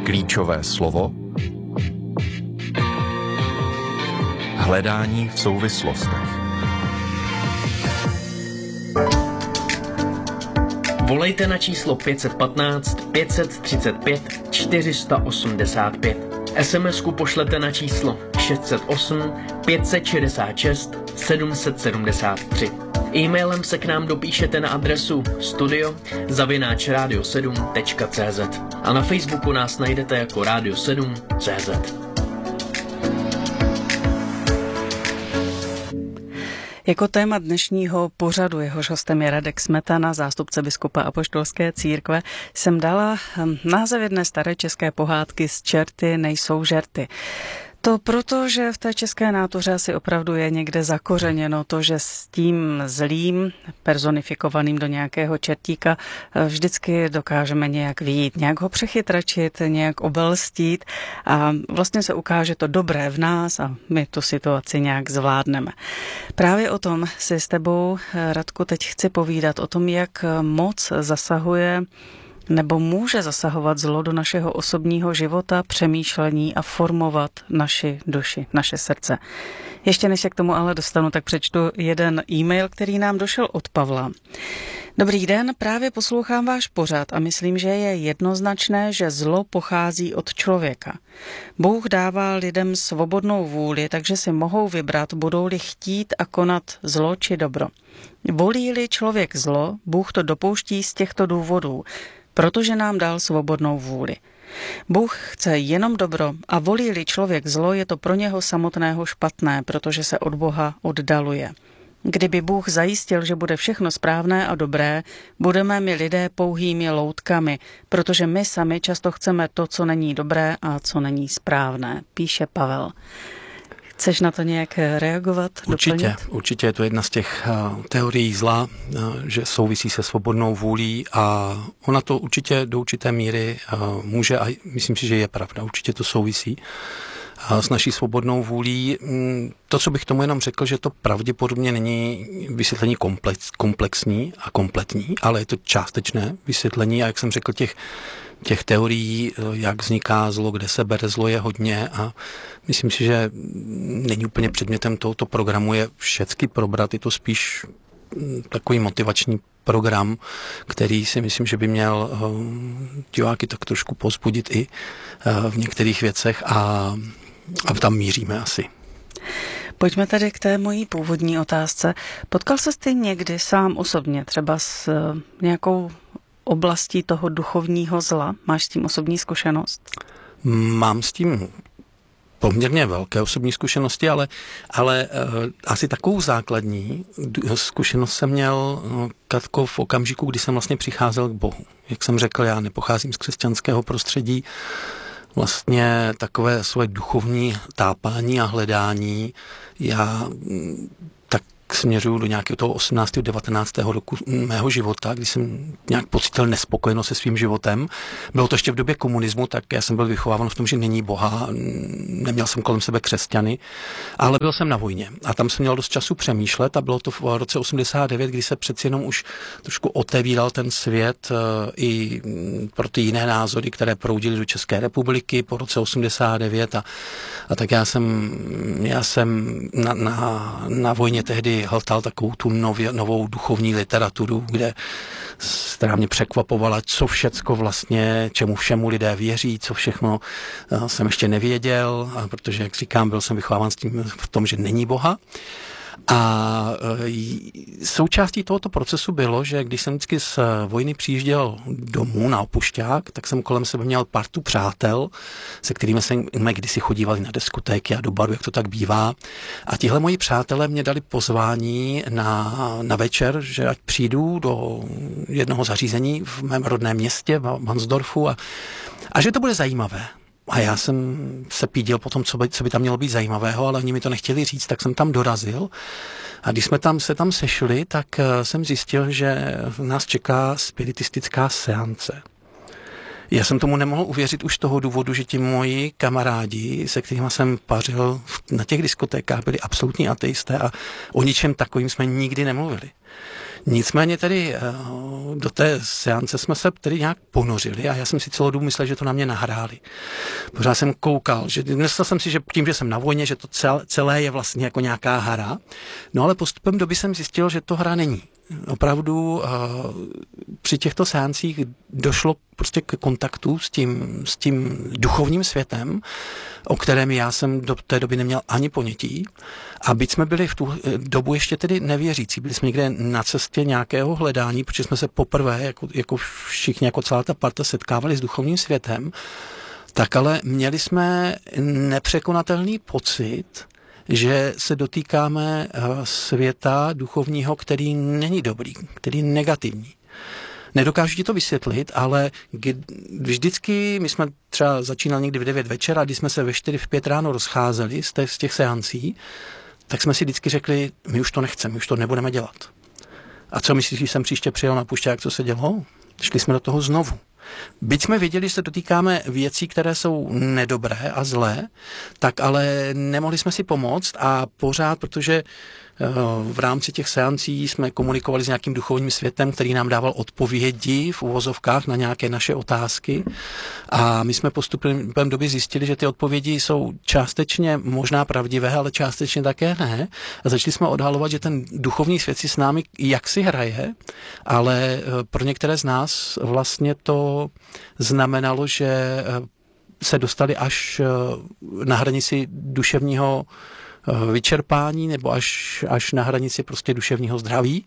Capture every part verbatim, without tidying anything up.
Klíčové slovo. Hledání v souvislostech. Volejte na číslo pět jedna pět, pět tři pět, čtyři osm pět. es em esku pošlete na číslo šest set osm, pět set šedesát šest, sedm set sedmdesát tři. E-mailem se k nám dopíšete na adresu studio zavináč radio sedm tečka cé zet a na Facebooku nás najdete jako Radio sedm tečka cé zet. Jako téma dnešního pořadu, jehož hostem je Radek Smetana, zástupce biskupa Apoštolské církve, jsem dala název jedné staré české pohádky Z čerty nejsou žerty. To proto, že v té české nátuře asi opravdu je někde zakořeněno to, že s tím zlým, personifikovaným do nějakého čertíka, vždycky dokážeme nějak vyjít, nějak ho přechytračit, nějak obelstít a vlastně se ukáže to dobré v nás a my tu situaci nějak zvládneme. Právě o tom si s tebou, Radku, teď chci povídat, o tom, jak moc zasahuje nebo může zasahovat zlo do našeho osobního života, přemýšlení a formovat naši duši, naše srdce. Ještě než se k tomu ale dostanu, tak přečtu jeden e-mail, který nám došel od Pavla. Dobrý den, právě poslouchám váš pořad a myslím, že je jednoznačné, že zlo pochází od člověka. Bůh dává lidem svobodnou vůli, takže si mohou vybrat, budou-li chtít a konat zlo či dobro. Volí-li člověk zlo, Bůh to dopouští z těchto důvodů, protože nám dal svobodnou vůli. Bůh chce jenom dobro a volí-li člověk zlo, je to pro něho samotného špatné, protože se od Boha oddaluje. Kdyby Bůh zajistil, že bude všechno správné a dobré, budeme my lidé pouhými loutkami, protože my sami často chceme to, co není dobré a co není správné, píše Pavel. Chceš na to nějak reagovat? Určitě, doplnit? určitě je to jedna z těch uh, teorií zla, uh, že souvisí se svobodnou vůlí a ona to určitě do určité míry uh, může a myslím si, že je pravda, určitě to souvisí uh, s naší svobodnou vůlí. Um, to, co bych tomu jenom řekl, že to pravděpodobně není vysvětlení komplex, komplexní a kompletní, ale je to částečné vysvětlení a jak jsem řekl, těch Těch teorií, jak vzniká zlo, kde se bere zlo, je hodně a myslím si, že není úplně předmětem tohoto programu je všecky probrat, je to spíš takový motivační program, který si myslím, že by měl diváky tak trošku povzbudit i v některých věcech a, a tam míříme asi. Pojďme tady k té mojí původní otázce. Potkal ses ty někdy sám osobně, třeba s nějakou oblastí toho duchovního zla? Máš s tím osobní zkušenost? Mám s tím poměrně velké osobní zkušenosti, ale, ale uh, asi takovou základní zkušenost jsem měl, uh, Katko, v okamžiku, kdy jsem vlastně přicházel k Bohu. Jak jsem řekl, já nepocházím z křesťanského prostředí, vlastně takové své duchovní tápání a hledání. Já tak směřuju do nějakého toho osmnáctého devatenáctého roku mého života, kdy jsem nějak pocitil nespokojenost se svým životem. Bylo to ještě v době komunismu, tak já jsem byl vychováván v tom, že není Boha, neměl jsem kolem sebe křesťany, ale byl jsem na vojně a tam jsem měl dost času přemýšlet a bylo to v roce osmdesát devět, kdy se přeci jenom už trošku otevíral ten svět i pro ty jiné názory, které proudily do České republiky po roce osmdesát devět a, a tak já jsem, já jsem na, na, na vojně tehdy hltal takovou tu nově, novou duchovní literaturu, kde která mě překvapovala, co všecko vlastně, čemu všemu lidé věří, co všechno jsem ještě nevěděl, protože, jak říkám, byl jsem vychováván s tím v tom, že není Boha. A součástí tohoto procesu bylo, že když jsem vždycky z vojny přijížděl domů na opušťák, tak jsem kolem sebe měl partu přátel, se kterými jsme kdysi chodívali na diskotéky a do baru, jak to tak bývá. A tihle moji přátelé mě dali pozvání na, na večer, že ať přijdu do jednoho zařízení v mém rodném městě, v Mansdorfu, a, a že to bude zajímavé. A já jsem se pídil po tom, co by, co by tam mělo být zajímavého, ale oni mi to nechtěli říct, tak jsem tam dorazil. A když jsme tam se tam sešli, tak jsem zjistil, že nás čeká spiritistická seance. Já jsem tomu nemohl uvěřit už z toho důvodu, že ti moji kamarádi, se kterými jsem pařil na těch diskotékách, byli absolutní ateisté a o ničem takovým jsme nikdy nemluvili. Nicméně tedy do té seance jsme se tedy nějak ponořili a já jsem si celou dobu myslel, že to na mě nahráli. Pořád jsem koukal, že myslel jsem si, že tím, že jsem na vojně, že to celé je vlastně jako nějaká hra. No ale postupem doby jsem zjistil, že to hra není. Opravdu uh, při těchto seancích došlo prostě k kontaktu s tím, s tím duchovním světem, o kterém já jsem do té doby neměl ani ponětí. A byť jsme byli v tu dobu ještě tedy nevěřící, byli jsme někde na cestě nějakého hledání, protože jsme se poprvé, jako, jako všichni, jako celá ta parta, setkávali s duchovním světem, tak ale měli jsme nepřekonatelný pocit, že se dotýkáme světa duchovního, který není dobrý, který je negativní. Nedokážu ti to vysvětlit, ale vždycky, my jsme třeba začínali někdy v devět večera, když jsme se ve čtyři, v pět ráno rozcházeli z těch, z těch seancí, tak jsme si vždycky řekli, my už to nechceme, my už to nebudeme dělat. A co myslíš, když jsem příště přijel na Pušťák, co se dělo? Šli jsme do toho znovu. Byť jsme věděli, že se dotýkáme věcí, které jsou nedobré a zlé, tak ale nemohli jsme si pomoct a pořád, protože v rámci těch seancí jsme komunikovali s nějakým duchovním světem, který nám dával odpovědi v uvozovkách na nějaké naše otázky a my jsme postupem doby zjistili, že ty odpovědi jsou částečně možná pravdivé, ale částečně také ne a začali jsme odhalovat, že ten duchovní svět si s námi jaksi hraje, ale pro některé z nás vlastně to znamenalo, že se dostali až na hranici duševního vyčerpání nebo až, až na hranici prostě duševního zdraví.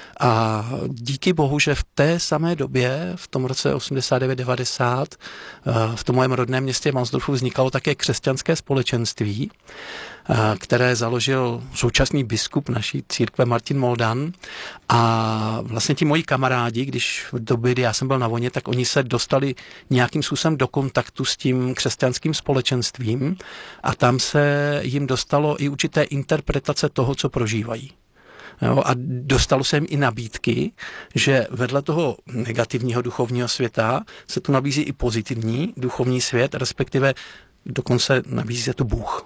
A díky bohu, že v té samé době, v tom roce osmdesát devět devadesát, v tom mojem rodném městě Mansdorfu vznikalo také křesťanské společenství, které založil současný biskup naší církve Martin Moldan. A vlastně ti moji kamarádi, když v době, kdy já jsem byl na vojně, tak oni se dostali nějakým způsobem do kontaktu s tím křesťanským společenstvím a tam se jim dostalo i určité interpretace toho, co prožívají. Jo, a dostalo se jim i nabídky, že vedle toho negativního duchovního světa se tu nabízí i pozitivní duchovní svět, respektive dokonce nabízí se tu Bůh.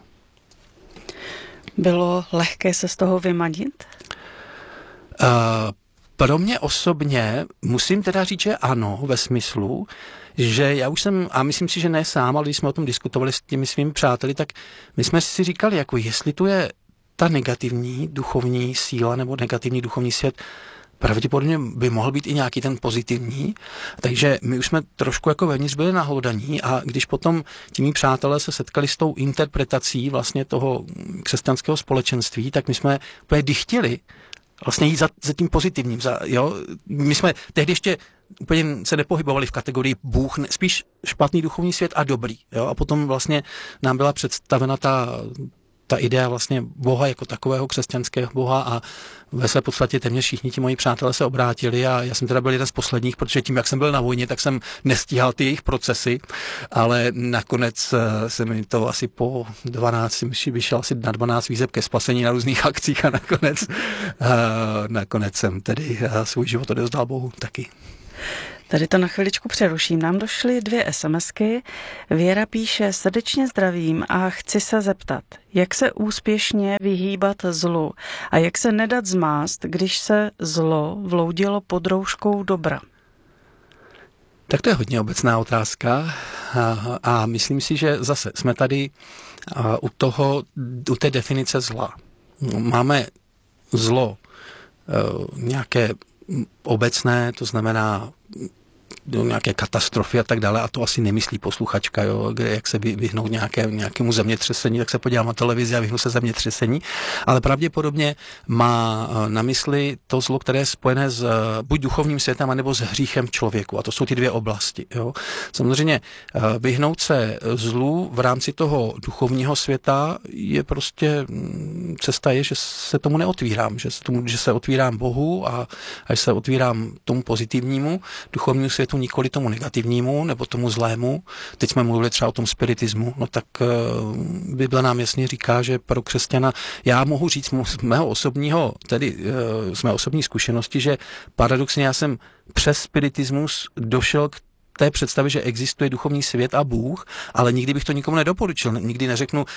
Bylo lehké se z toho vymanit? Uh, pro mě osobně musím teda říct, že ano, ve smyslu, že já už jsem, a myslím si, že ne sám, ale když jsme o tom diskutovali s těmi svými přáteli, tak my jsme si říkali, jako jestli tu je ta negativní duchovní síla nebo negativní duchovní svět, pravděpodobně by mohl být i nějaký ten pozitivní, takže my už jsme trošku jako vevnitř byli nahlodaní a když potom ti mí přátelé se setkali s tou interpretací vlastně toho křesťanského společenství, tak my jsme úplně dychtili vlastně jít za, za tím pozitivním. Za, jo? My jsme tehdy ještě úplně se nepohybovali v kategorii Bůh, ne, spíš špatný duchovní svět a dobrý. Jo? A potom vlastně nám byla představena ta ta idea vlastně Boha jako takového křesťanského Boha a ve své podstatě téměř všichni ti moji přátelé se obrátili a já jsem teda byl jeden z posledních, protože tím, jak jsem byl na vojně, tak jsem nestíhal ty jejich procesy, ale nakonec se mi to asi po dvanácti, vyšel asi na dvanáct výzeb ke spasení na různých akcích a nakonec, nakonec jsem tedy svůj život odevzdal Bohu taky. Tady to na chviličku přeruším. Nám došly dvě SMSky. Věra píše: srdečně zdravím a chci se zeptat, jak se úspěšně vyhýbat zlu a jak se nedat zmást, když se zlo vloudilo pod rouškou dobra. Tak to je hodně obecná otázka a, a myslím si, že zase jsme tady u toho, u té definice zla. Máme zlo nějaké obecné, to znamená do nějaké katastrofy a tak dále, a to asi nemyslí posluchačka, jo, kde, jak se vyhnout nějaké, nějakému zemětřesení, tak se podívám na televizi a vyhnu se zemětřesení, ale pravděpodobně má na mysli to zlo, které je spojené s buď duchovním světem, anebo s hříchem v člověku, a to jsou ty dvě oblasti. Jo. Samozřejmě vyhnout se zlu v rámci toho duchovního světa je prostě, cesta je, že se tomu neotvírám, že se, tomu, že se otvírám Bohu a až se otvírám tomu pozitivnímu duchovnímu světu, nikoli tomu negativnímu nebo tomu zlému. Teď jsme mluvili třeba o tom spiritismu, no tak uh, Bible nám jasně říká, že pro křesťana, já mohu říct z mého osobního, tedy uh, z mé osobní zkušenosti, že paradoxně já jsem přes spiritismus došel k té představě, že existuje duchovní svět a Bůh, ale nikdy bych to nikomu nedoporučil. Nikdy neřeknu,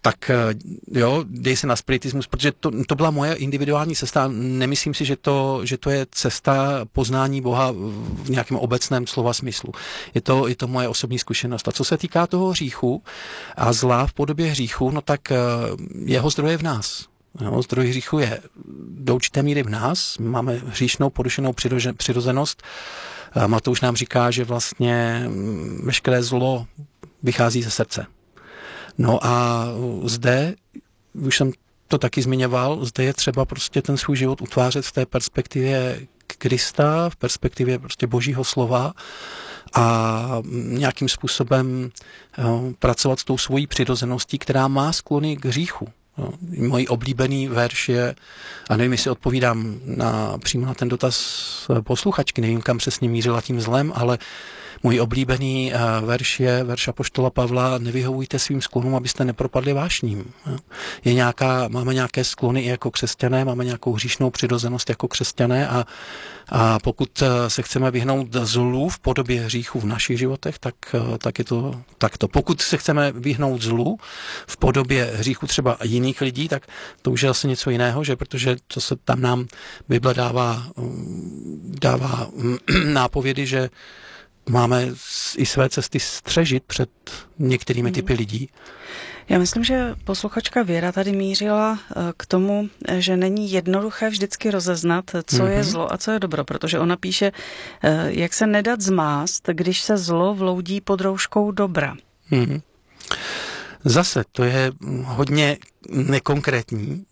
tak jo, dej se na spiritismus, protože to, to byla moje individuální cesta. Nemyslím si, že to, že to je cesta poznání Boha v nějakém obecném slova smyslu. Je to, je to moje osobní zkušenost. A co se týká toho hříchu a zla v podobě hříchu, no tak jeho zdroj je v nás. Jo, zdroj hříchu je do určité míry v nás. Máme hříšnou, porušenou přirozenost. Matouš nám říká, že vlastně veškeré zlo vychází ze srdce. No a zde, už jsem to taky zmiňoval, zde je třeba prostě ten svůj život utvářet v té perspektivě Krista, v perspektivě prostě Božího slova a nějakým způsobem jo, pracovat s tou svojí přirozeností, která má sklony k hříchu. Jo. Můj oblíbený verš je, a nevím, jestli odpovídám na, přímo na ten dotaz posluchačky, nevím, kam přesně mířila tím zlem, ale můj oblíbený uh, verš je verš apoštola Pavla: nevyhovujte svým sklonům, abyste nepropadli vášním. Je nějaká, máme nějaké sklony i jako křesťané, máme nějakou hříšnou přirozenost jako křesťané a, a pokud uh, se chceme vyhnout zlu v podobě hříchu v našich životech, tak, uh, tak je to takto. Pokud se chceme vyhnout zlu v podobě hříchu třeba jiných lidí, tak to už je asi něco jiného, že protože to se tam nám Bible dává, dává nápovědy, že máme i své cesty střežit před některými hmm. typy lidí. Já myslím, že posluchačka Věra tady mířila k tomu, že není jednoduché vždycky rozeznat, co mm-hmm. je zlo a co je dobro, protože ona píše, jak se nedat zmást, když se zlo vloudí pod rouškou dobra. Mm-hmm. Zase, to je hodně nekonkrétní.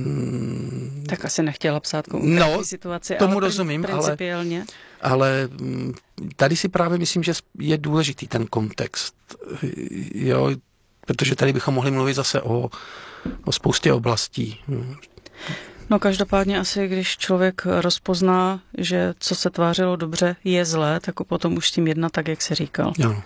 Tak asi nechtěla psát konkrétní no, situaci, tomu ale rozumím, principiálně. Ale, ale tady si právě myslím, že je důležitý ten kontext. Jo, protože tady bychom mohli mluvit zase o, o spoustě oblastí. No každopádně asi, když člověk rozpozná, že co se tvářilo dobře je zlé, tak potom už s tím jednat tak, jak se říkal. Jo.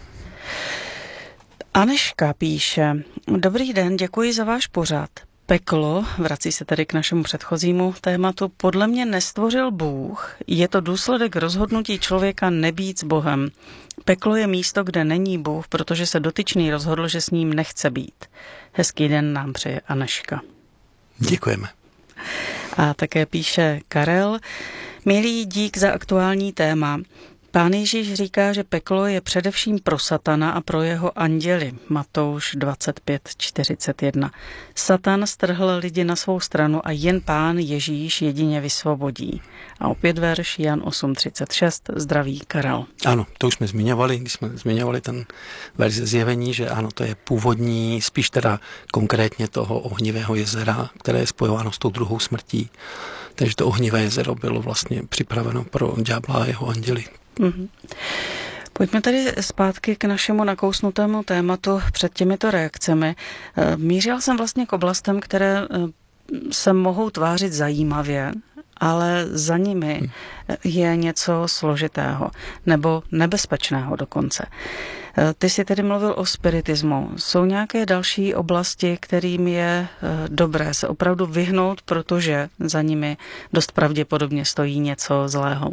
Aneška píše: dobrý den, děkuji za váš pořad. Peklo, vrací se tedy k našemu předchozímu tématu, podle mě nestvořil Bůh, je to důsledek rozhodnutí člověka nebýt s Bohem. Peklo je místo, kde není Bůh, protože se dotyčný rozhodl, že s ním nechce být. Hezký den nám přeje Aneška. Děkujeme. A také píše Karel: milý, dík za aktuální téma. Pán Ježíš říká, že peklo je především pro satana a pro jeho anděli. Matouš dvacet pět čtyřicet jedna. Satan strhl lidi na svou stranu a jen Pán Ježíš jedině vysvobodí. A opět verš Jan osm třicet šest. Zdraví Karel. Ano, to už jsme zmiňovali, když jsme zmiňovali ten verš ze Zjevení, že ano, to je původní, spíš teda konkrétně toho ohnivého jezera, které je spojováno s tou druhou smrtí. Takže to ohnivé jezero bylo vlastně připraveno pro ďábla a jeho anděli. Mm-hmm. Pojďme tedy zpátky k našemu nakousnutému tématu před těmito reakcemi. Mířil jsem vlastně k oblastem, které se mohou tvářit zajímavě, ale za nimi je něco složitého nebo nebezpečného dokonce. Ty jsi tedy mluvil o spiritismu. Jsou nějaké další oblasti, kterým je dobré se opravdu vyhnout, protože za nimi dost pravděpodobně stojí něco zlého?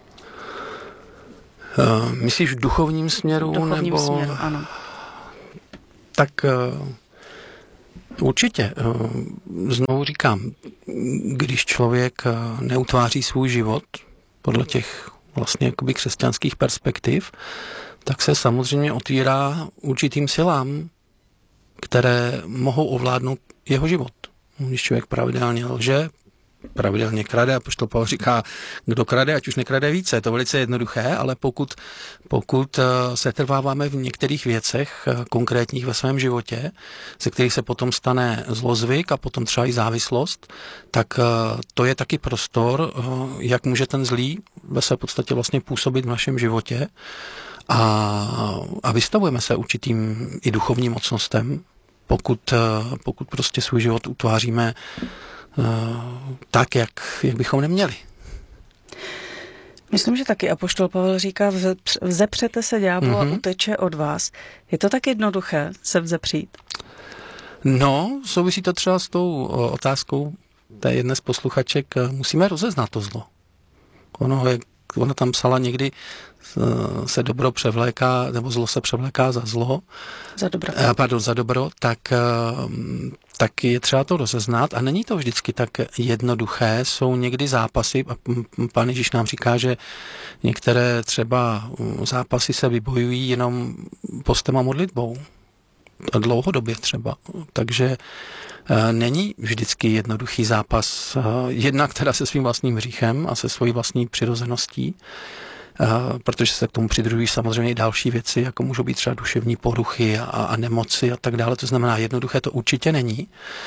Uh, myslíš v duchovním směru? V duchovním nebo... směru, ano. Tak uh, určitě. Uh, znovu říkám, když člověk uh, neutváří svůj život podle těch vlastně jakoby křesťanských perspektiv, tak se samozřejmě otvírá určitým silám, které mohou ovládnout jeho život. Když člověk pravidelně lže, pravidelně krade, a apoštol Pavel říká, kdo krade, ať už nekrade více. Je to velice jednoduché, ale pokud, pokud se trváváme v některých věcech konkrétních ve svém životě, ze kterých se potom stane zlozvyk a potom třeba i závislost, tak to je taky prostor, jak může ten zlý ve své podstatě vlastně působit v našem životě. A, a vystavujeme se určitým i duchovním mocnostem, pokud, pokud prostě svůj život utváříme uh, tak, jak, jak bychom neměli. Myslím, že taky apoštol Pavel říká, vzepřete se ďáblu mm-hmm. a uteče od vás. Je to tak jednoduché se vzepřít? No, souvisí to třeba s tou otázkou té jedné z posluchaček. Musíme rozeznat to zlo. Ono je ona tam psala někdy se dobro převléká, nebo zlo se převléká za zlo. Za dobro. Pardon, za dobro, tak, tak je třeba to rozeznat a není to vždycky tak jednoduché. Jsou někdy zápasy, a Pán Ježíš nám říká, že některé třeba zápasy se vybojují jenom postem a modlitbou. Dlouhodobě třeba. Takže není vždycky jednoduchý zápas. Jednak teda se svým vlastním hříchem a se svojí vlastní přirozeností, protože se k tomu přidružují samozřejmě i další věci, jako můžou být třeba duševní poruchy a, a nemoci a tak dále. To znamená, jednoduché to určitě není.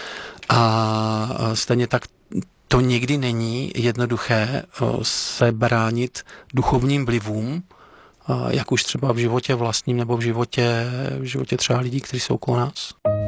A stejně tak to nikdy není jednoduché se bránit duchovním vlivům, jak už třeba v životě vlastním nebo v životě, v životě třeba lidí, kteří jsou okolo nás.